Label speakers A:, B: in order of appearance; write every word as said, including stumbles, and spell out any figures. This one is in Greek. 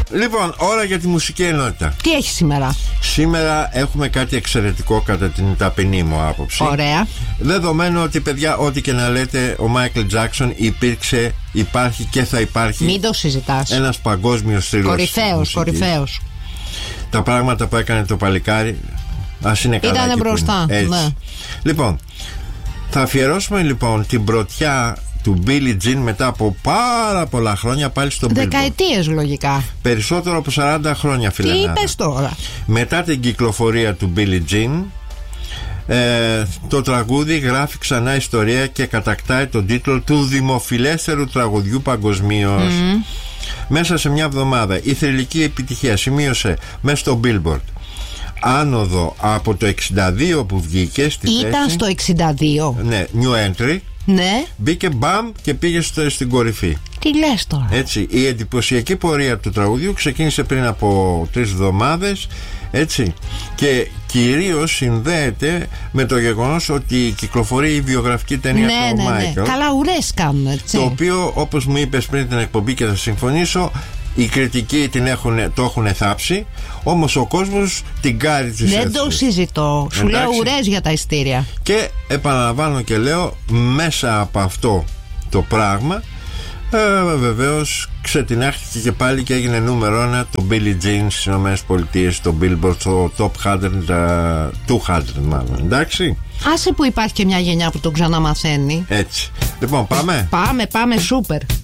A: Λοιπόν, ώρα για τη μουσική ενότητα.
B: Τι έχει σήμερα?
A: Σήμερα έχουμε κάτι εξαιρετικό κατά την ταπεινή μου άποψη.
B: Ωραία.
A: Δεδομένου ότι, παιδιά, ό,τι και να λέτε, ο Μάικλ Τζάκσον υπήρξε, υπάρχει και θα υπάρχει.
B: Μην το συζητάς.
A: Ένας παγκόσμιος θρύλος.
B: Κορυφαίος, κορυφαίος.
A: Τα πράγματα που έκανε το παλικάρι, ας είναι καλά.
B: Ήτανε μπροστά. Ναι.
A: Λοιπόν, θα αφιερώσουμε λοιπόν την πρωτιά του Billie Jean μετά από πάρα πολλά χρόνια πάλι στον Billboard.
B: Δεκαετίες λογικά.
A: Περισσότερο από σαράντα χρόνια, φιλενάδα.
B: Τι είπες τώρα?
A: Μετά την κυκλοφορία του Billie Jean, ε, το τραγούδι γράφει ξανά ιστορία και κατακτάει τον τίτλο του δημοφιλέστερου τραγουδιού παγκοσμίως. Mm. Μέσα σε μια εβδομάδα η θρυλική επιτυχία σημείωσε μέσα στο Billboard άνοδο από το εξήντα δύο που βγήκε στη
B: Ήταν
A: θέση,
B: στο εξήντα δύο.
A: Ναι, new entry.
B: Ναι.
A: Μπήκε μπαμ και πήγε στο, στην κορυφή.
B: Τι λες τώρα?
A: Έτσι, η εντυπωσιακή πορεία του τραγουδιού ξεκίνησε πριν από τρεις εβδομάδες. Έτσι, και κυρίως συνδέεται με το γεγονός ότι κυκλοφορεί η βιογραφική ταινία
B: ναι,
A: του
B: ναι,
A: Μάικλ.
B: Ναι. Καλά, ουρές κάνουν, έτσι.
A: Το οποίο, όπως μου είπες πριν την εκπομπή και θα συμφωνήσω, οι κριτικοί την έχουν, το έχουν θάψει, όμως ο κόσμος την κάρει της.
B: Δεν το συζητώ. Σου λέω ουρές για τα ειστήρια.
A: Και επαναλαμβάνω και λέω, μέσα από αυτό το πράγμα ε, βεβαίως ξετινάχτηκε και πάλι και έγινε νούμερο ένα το Billie Jean στις ΗΠΑ, το Billboard, το Top εκατό μάλλον. Εντάξει.
B: Άσε που υπάρχει και μια γενιά που το ξαναμαθαίνει.
A: Έτσι. Λοιπόν, πάμε.
B: Πάμε, πάμε, σούπερ.